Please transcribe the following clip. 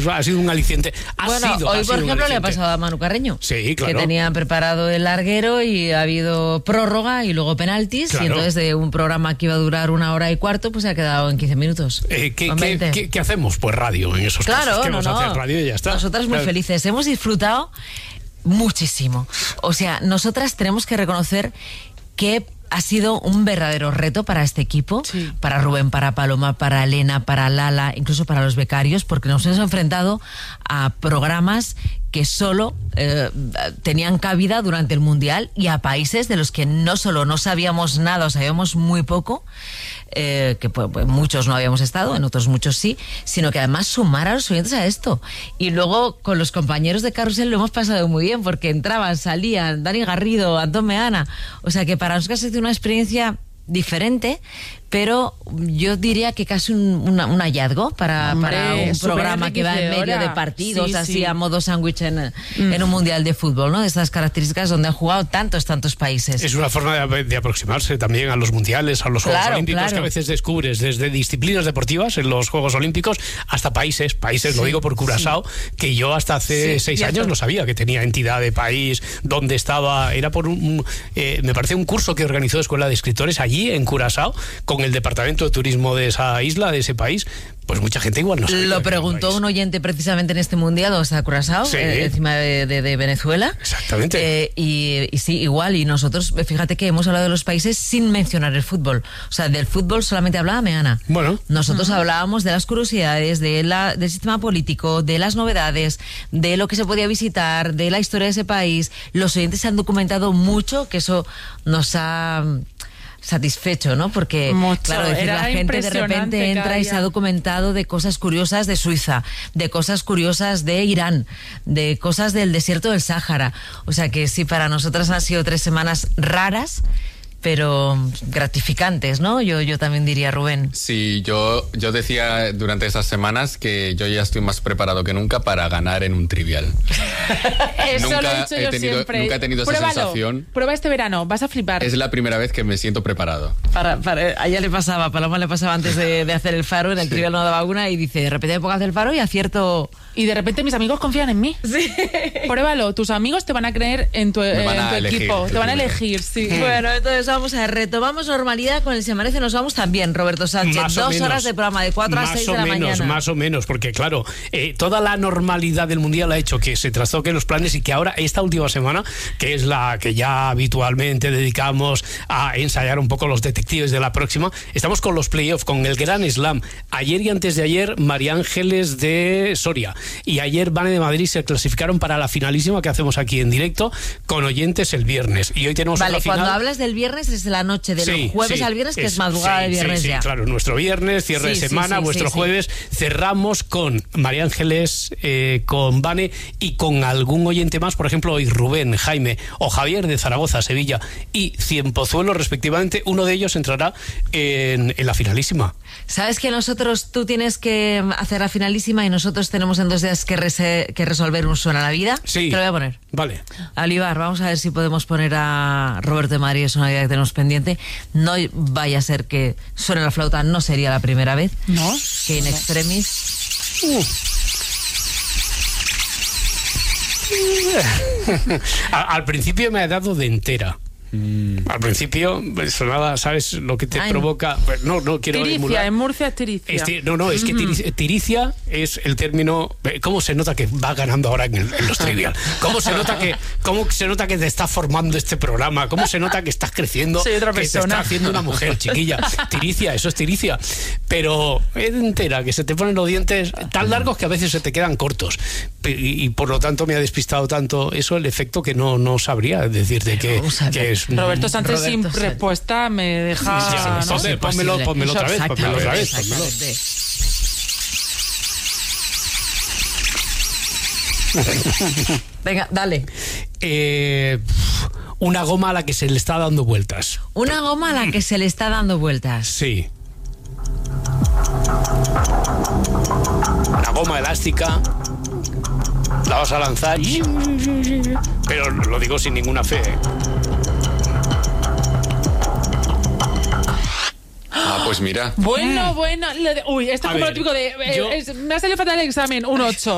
ha sido un aliciente. Hoy, por ejemplo, le ha pasado a Manu Carreño. Sí, claro. Que tenían preparado el larguero y ha habido prórroga y luego penaltis. Claro. Y entonces de un programa que iba a durar 1 hora y cuarto, pues se ha quedado en 15 minutos. ¿Qué hacemos? Pues radio en esos casos. ¿Qué vamos a hacer? Radio y ya está. Nosotras muy felices. Hemos disfrutado muchísimo. O sea, nosotras tenemos que reconocer que ha sido un verdadero reto para este equipo, para Rubén, para Paloma, para Elena, para Lala, incluso para los becarios, porque nos hemos enfrentado a programas que solo tenían cabida durante el Mundial y a países de los que no solo no sabíamos nada o sabíamos muy poco, que pues, muchos no habíamos estado, en otros muchos sí, sino que además sumar a los oyentes a esto. Y luego con los compañeros de Carrusel lo hemos pasado muy bien, porque entraban, salían, Dani Garrido, Antón Meana, o sea que para nosotros ha sido una experiencia diferente, pero yo diría que casi un hallazgo para un programa que va en medio de partidos, así a modo sándwich en un mundial de fútbol, ¿no? De estas características donde han jugado tantos países. Es una forma de aproximarse también a los mundiales, a los Juegos Olímpicos, que a veces descubres desde disciplinas deportivas en los Juegos Olímpicos hasta países, lo digo por Curazao, que yo hasta hace 6 años no sabía que tenía entidad de país, dónde estaba, era por me parece un curso que organizó Escuela de Escritores allí en Curazao, con el departamento de turismo de esa isla, de ese país. Pues mucha gente igual no sabe. Lo preguntó un oyente precisamente en este mundial, o sea, Curazao, encima de Venezuela. Exactamente. Y sí, igual. Y nosotros, fíjate que hemos hablado de los países sin mencionar el fútbol. O sea, del fútbol solamente hablaba Meana. Bueno. Nosotros hablábamos de las curiosidades, del sistema político, de las novedades, de lo que se podía visitar, de la historia de ese país. Los oyentes se han documentado mucho, que eso nos ha satisfecho, ¿no? Porque, claro, la gente de repente entra y se ha documentado de cosas curiosas de Suiza, de cosas curiosas de Irán, de cosas del desierto del Sáhara. O sea que sí, para nosotras han sido 3 semanas raras, pero gratificantes, ¿no? Yo también diría, Rubén. Sí, yo decía durante esas semanas que yo ya estoy más preparado que nunca para ganar en un trivial. Eso lo he dicho yo siempre. Nunca he tenido esa sensación. Prueba este verano, vas a flipar. Es la primera vez que me siento preparado. A ella le pasaba, a Paloma le pasaba antes de hacer el faro, en el trivial no daba una, y dice, de repente me pongo a hacer el faro y acierto. Y de repente mis amigos confían en mí. Sí. Pruébalo, tus amigos te van a creer en tu equipo. Te van a elegir, sí. Bueno, entonces vamos a ver, retomamos normalidad con el Se Amanece, nos vamos también, Roberto Sánchez. 2 horas de programa, de 4 a 6 de la mañana. Más o menos, porque claro, toda la normalidad del Mundial ha hecho que se trastoquen los planes y que ahora, esta última semana, que es la que ya habitualmente dedicamos a ensayar un poco los detectives de la próxima, estamos con los playoffs, con el Gran Slam. Ayer y antes de ayer, María Ángeles de Soria y ayer Vane de Madrid se clasificaron para la finalísima que hacemos aquí en directo con oyentes el viernes. Y hoy tenemos otra final. Cuando hablas del viernes es la noche del jueves al viernes, que es madrugada de viernes ya. Claro, nuestro viernes, cierre de semana, vuestro jueves. Cerramos con María Ángeles, con Vane y con algún oyente más, por ejemplo, hoy Rubén, Jaime o Javier de Zaragoza, Sevilla y Cienpozuelo, respectivamente. Uno de ellos entrará en la finalísima. ¿Sabes que tú tienes que hacer la finalísima y nosotros tenemos en 2 días que resolver un Suena la Vida? Sí. Te lo voy a poner. Vale. Alibar, vamos a ver si podemos poner a Roberto de Madrid, es una idea que tenemos pendiente. No vaya a ser que suene la flauta, no sería la primera vez. ¿No? Que in extremis. Al principio me ha dado de entera. Al principio sonaba, ¿sabes lo que te provoca? No quiero tiricia, emular. En Murcia es tiricia. Es que tiricia es el término. ¿Cómo se nota que va ganando ahora en los trivial? ¿Cómo se nota que te está formando este programa? ¿Cómo se nota que estás creciendo? Soy otra persona. Que te está haciendo una mujer, chiquilla. Tiricia, eso es tiricia. Pero es entera, que se te ponen los dientes tan largos que a veces se te quedan cortos. Y por lo tanto me ha despistado tanto eso, el efecto, que no sabría decirte que es. Roberto Sánchez sin respuesta me deja. Pónmelo otra vez. Venga, dale. Una goma a la que se le está dando vueltas. Una goma a la que se le está dando vueltas. Sí. Una goma elástica. La vas a lanzar. Pero lo digo sin ninguna fe. Pues mira. Bueno. Uy, esto es como lo típico de. Me ha salido fatal el examen, un 8.